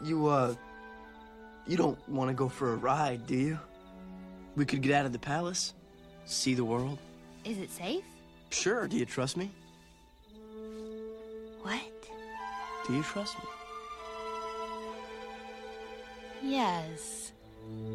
You don't want to go for a ride, do you? We could get out of the palace, see the world. Is it safe? Sure, do you trust me? What? Do you trust me? Yes.